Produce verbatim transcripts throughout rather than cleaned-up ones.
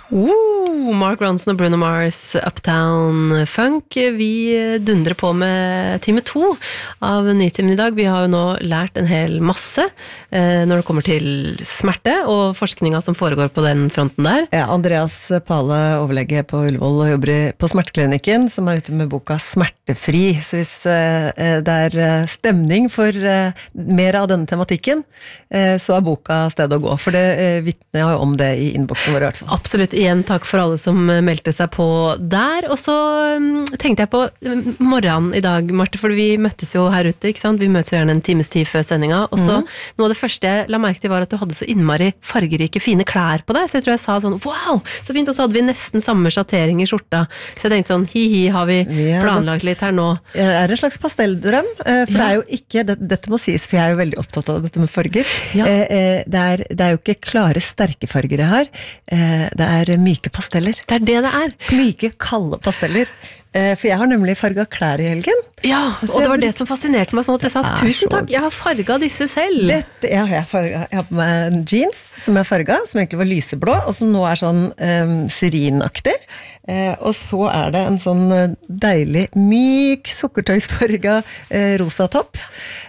Uh, Mark Ronson og Bruno Mars, Uptown Funk. Vi dundrer på med time to av Nytimen i dag. Vi har jo nå lært en hel masse eh, når det kommer til smerte og forskninga som foregår på den fronten der. Ja, Andreas Pale, overlege på Ullevål, og jobber på smerteklinikken, som er ute med boka Smertefri. Så hvis eh, det er stemning for eh, mer av denne tematikken, eh, så er boka stedet å gå. For det eh, vittner jeg om det i innboksen vår i hvert fall. Absolutt. Igjen takk for alle som meldte seg på der. Og så tenkte jeg på morgenen i dag, Marte, for vi møttes jo her ute, ikke sant? Vi møtes jo gjerne en times tid før sendinga, og så mm. noe av det første jeg la merke til var at du hadde så innmari fargerike, fine klær på deg, så jeg tror jeg sa sånn, wow, så fint, og så hadde vi nesten samme sjattering i skjorta, så jeg tenkte sånn, hi-hi, har vi planlagt litt her nå? Det er en slags pastelldrøm, for ja. Det er jo ikke, det, dette må sies, for jeg er jo veldig opptatt av dette med farger, ja. det, er, det er jo ikke klare, sterke farger jeg har, det er myke pasteller. Det er det det er. Myke, kalde pasteller. For jeg har nemlig farget klær i helgen. Ja, og det var det som fascinerte meg, sånn at du sa, tusen takk, jeg har farget disse selv. Dette, ja, jeg, farget, jeg har på meg en jeans som jeg farget, som egentlig var lyseblå, og som nå er sånn um, syrinaktig. Eh, og så er det en sånn deilig, myk, sukkertøysfarget eh, rosa topp.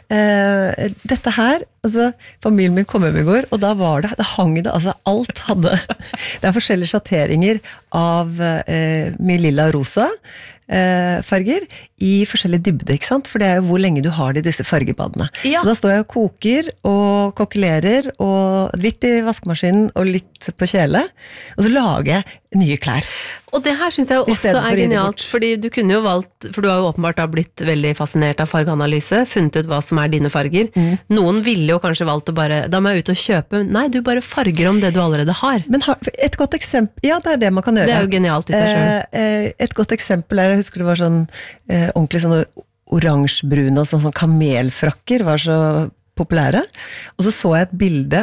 Eh, dette her, altså, familien min kom hjem i går, og da var det, det hang det, altså alt hadde, det er forskjellige sjatteringer av eh, mye lilla og rosa eh, farger, i forskjellige dybde, ikke sant? For det er jo hvor lenge du har det i disse fargebadene. Ja. Så da står jeg og koker, og kokkelerer, og litt i vaskemaskinen, og litt på kjele, og så lager jeg nye klær. Og det her synes jeg også er genialt, fordi du kunne jo valgt, for du har jo åpenbart da blitt veldig fascinert av fargeanalyse, funnet ut hva som er dine farger. Mm. Noen ville jo kanskje valgt å bare, da må jeg ut og kjøpe, nei, du bare farger om det du allerede har. Men et godt eksempel, ja, det er det man kan gjøre. Det er jo genialt i seg selv. Eh, et godt eksempel er, jeg husker det var sånn, eh, ordentlig sånn oransjebrune, og sånn, sånn kamelfrakker var så populære, og så så jeg et bilde,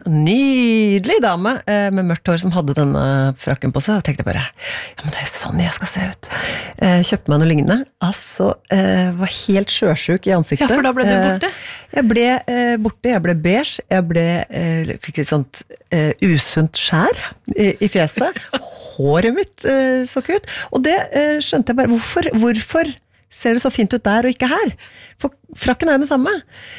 nydelig dame eh, med mørkt hår som hadde denne frakken på seg, og tenkte bare, ja, men det er jo sånn jeg skal se ut. Eh, kjøpte meg noe lignende, altså, eh, var helt sjøsjuk i ansiktet. Ja, for da ble du borte? Eh, jeg ble eh, borte, jeg ble beige, jeg ble, eh, fikk et sånt eh, usunt skjær i, i fjeset, håret mitt eh, så ikke ut, og det eh, skjønte jeg bare, hvorfor, hvorfor ser det så fint ut der og ikke her? For frakken er jo det samme.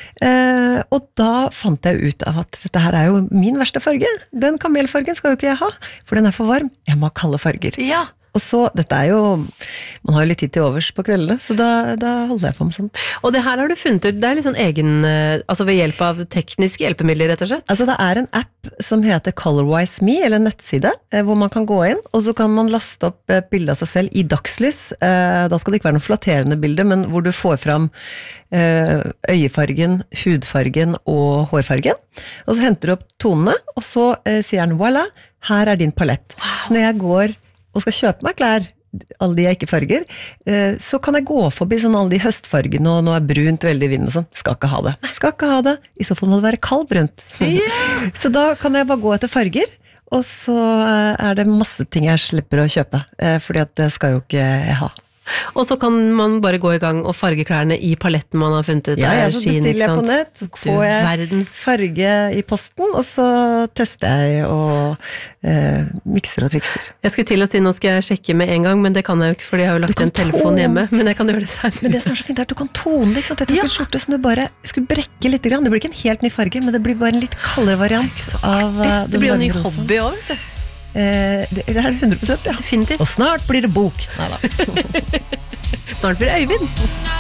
Eh, og da fant jeg ut av at dette her er jo min verste farge. Den kamelfargen skal jo ikke jeg ha, for den er for varm. Jeg må ha kalde farger. Ja. Og så, dette er jo, man har jo litt tid til overs på kveldene, så da, da holder jeg på med sånt. Og det her har du funnet ut, det er litt sånn egen, altså ved hjelp av tekniske hjelpemidler rett og slett? Altså det er en app som heter Colorwise Me, eller en nettside, hvor man kan gå inn, og så kan man laste opp et bilde av seg selv i dagslys. Da skal det ikke være noe flatterende bilde, men hvor du får fram øyefargen, hudfargen og hårfargen. Og så henter du opp tonene, og så sier den, voilà, her er din palett. Wow. Så når jeg går og skal kjøpe meg klær, alle de jeg ikke farger, så kan jeg gå forbi sånn alle de høstfargene, og nå er brunt veldig i vinden og sånn. Skal ikke ha det. Skal ikke ha det. I så fall må det være kaldbrunt. Yeah. Så da kan jeg bare gå etter farger, og så er det masse ting jeg slipper å kjøpe, fordi at det skal jo ikke jeg ha. Og så kan man bare gå i gang og farge klærne i paletten man har funnet ut. Ja, jeg så bestiller jeg på nett, så får jeg verden. farge i posten, og så tester jeg og eh, mikser og trikser. Jeg skulle til å si, nå skal jeg sjekke med en gang, men det kan jeg jo ikke, fordi jeg har jo lagt en telefon hjemme, men jeg kan gjøre det selv. Men det som er så fint er at du kan tone det, ikke sant? Jeg tok ja. en skjorte som du bare skulle brekke litt grann. Det blir ikke en helt ny farge, men det blir bare en litt kaldere variant av uh, det blir jo en ny hobby også, vet du. Eh, det er hundre prosent, ja. Definitivt. Og snart blir det bok. Neida. Snart blir det Øyvind.